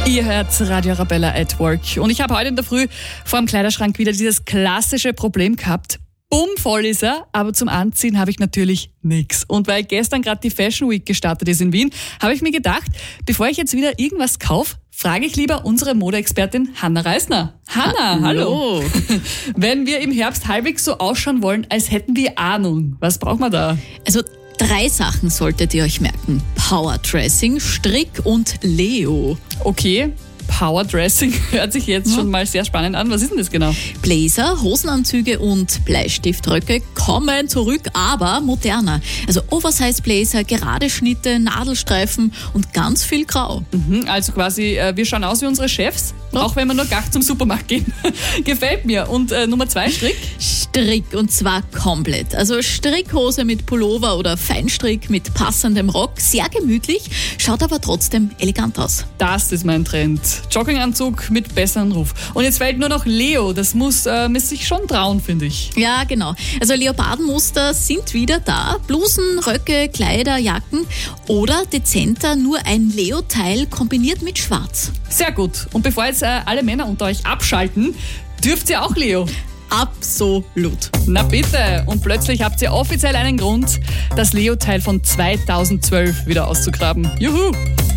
Ihr hört Radio Arabella at Work. Und ich habe heute in der Früh vor dem Kleiderschrank wieder dieses klassische Problem gehabt. Bummvoll ist er, aber zum Anziehen habe ich natürlich nichts. Und weil gestern gerade die Fashion Week gestartet ist in Wien, habe ich mir gedacht, bevor ich jetzt wieder irgendwas kaufe, frage ich lieber unsere Modeexpertin Hanna Reisner. Hanna, hallo. Wenn wir im Herbst halbwegs so ausschauen wollen, als hätten wir Ahnung, was braucht man da? Also 3 Sachen solltet ihr euch merken. Powerdressing, Strick und Leo. Okay, Powerdressing hört sich jetzt schon mal sehr spannend an. Was ist denn das genau? Blazer, Hosenanzüge und Bleistiftröcke kommen zurück, aber moderner. Also Oversize Blazer, gerade Schnitte, Nadelstreifen und ganz viel Grau. Also quasi, wir schauen aus wie unsere Chefs, auch wenn wir nur gar zum Supermarkt gehen. Gefällt mir. Und Nummer 2, Strick? Strick, und zwar komplett. Also Strickhose mit Pullover oder Feinstrick mit passendem Rock. Sehr gemütlich, schaut aber trotzdem elegant aus. Das ist mein Trend. Jogginganzug mit besserem Ruf. Und jetzt fällt nur noch Leo. Das muss sich schon trauen, finde ich. Ja, genau. Also Leopardenmuster sind wieder da. Blusen, Röcke, Kleider, Jacken oder dezenter nur ein Leo-Teil kombiniert mit Schwarz. Sehr gut. Und bevor jetzt alle Männer unter euch abschalten, dürft ihr auch Leo. Absolut. Na bitte. Und plötzlich habt ihr offiziell einen Grund, das Leo-Teil von 2012 wieder auszugraben. Juhu!